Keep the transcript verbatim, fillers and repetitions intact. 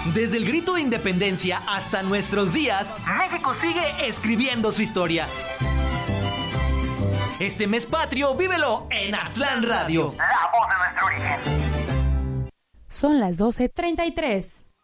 Desde el grito de independencia hasta nuestros días, México sigue escribiendo su historia. Este mes patrio, vívelo en Aztlán Radio. La voz de nuestro origen. Son las doce treinta y tres.